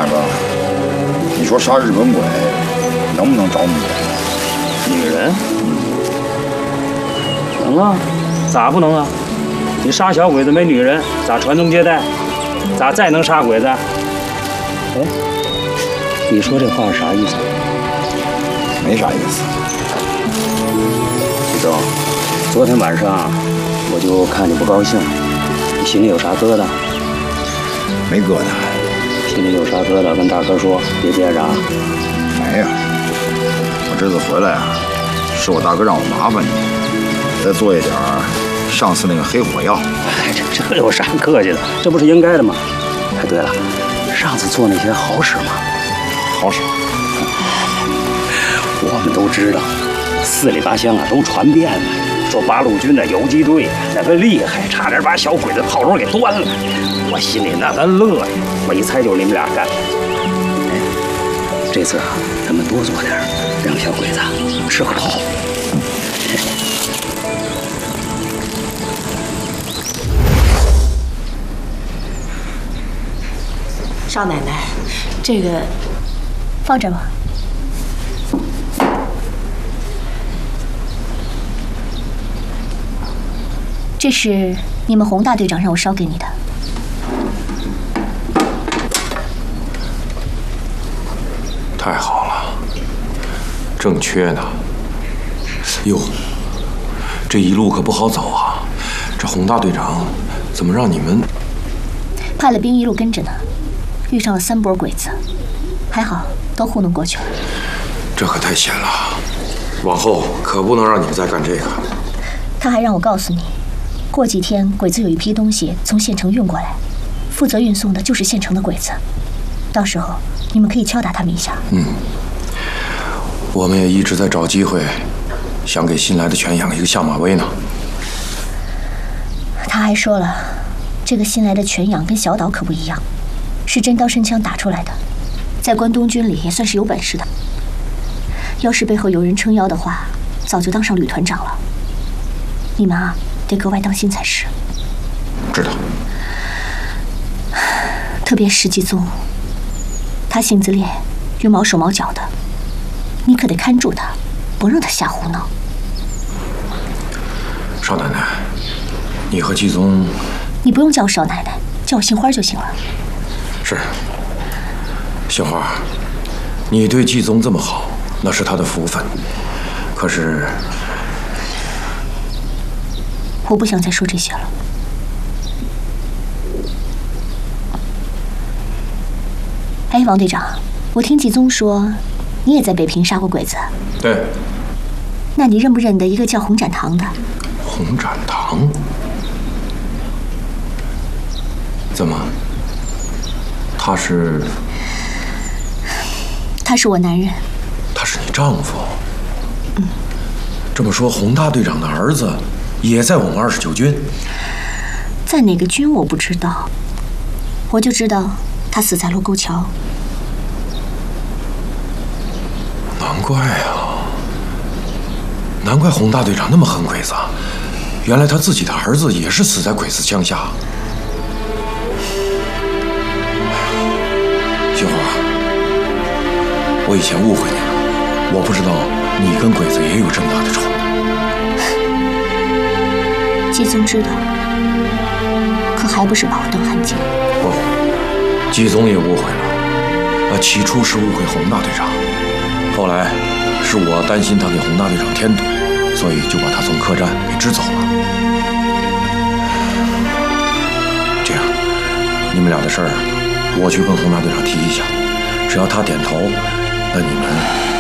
大哥，你说杀日本鬼能不能找女人？ 女人？能啊，咋不能啊？你杀小鬼子没女人，咋传宗接代？咋再能杀鬼子？哎，你说这话是啥意思？ 没啥意思。 徐州，昨天晚上我就看你不高兴，你心里有啥疙瘩？ 没疙瘩。 心里有啥疙瘩，跟大哥说，别憋着啊。 没呀，我这次回来啊，是我大哥让我麻烦你，再做一点上次那个黑火药。 哎，这有啥客气的？这不是应该的吗？哎，对了，上次做那些好使吗？ 好使。 我们都知道，四里八乡啊都传遍了，说八路军的游击队那个厉害，差点把小鬼子炮楼给端了。我心里那个乐呀！我一猜就是你们俩干。哎，这次啊，咱们多做点，让小鬼子吃个饱。 少奶奶，这个放这吧。这是你们洪大队长让我捎给你的。 太好了，正缺呢。哟，这一路可不好走啊！这洪大队长怎么让你们派了兵一路跟着呢？遇上了3波鬼子，还好都糊弄过去了。 这可太险了，往后可不能让你们再干这个。 他还让我告诉你，过几天鬼子有一批东西从县城运过来，负责运送的就是县城的鬼子，到时候你们可以敲打他们一下。 我们也一直在找机会，想给新来的犬养一个下马威呢。 他还说了，这个新来的犬养跟小岛可不一样，是真刀真枪打出来的，在关东军里也算是有本事的。要是背后有人撑腰的话，早就当上旅团长了。你们啊，得格外当心才是。 知道。 特别是季宗，他性子烈，又毛手毛脚的，你可得看住他，不让他瞎胡闹。 少奶奶，你和季宗…… 你不用叫我少奶奶，叫我杏花就行了。 是。杏花，你对季宗这么好，那是他的福分。可是， 我不想再说这些了。哎，王队长，我听季宗说，你也在北平杀过鬼子。 对。 那你认不认得一个叫洪展堂的？ 洪展堂？怎么？他是？ 他是我男人。 他是你丈夫？这么说，洪大队长的儿子也在我们29军？ 在哪个军我不知道，我就知道他死在卢沟桥。 难怪啊，难怪洪大队长那么恨鬼子，原来他自己的儿子也是死在鬼子枪下。杏花，我以前误会你了，我不知道你跟鬼子也有这么大的仇。 季宗知道，可还不是把我当汉奸。 不，季宗也误会了。起初是误会洪大队长，后来是我担心他给洪大队长添堵，所以就把他从客栈给支走了。这样，你们俩的事儿，我去跟洪大队长提一下，只要他点头，那你们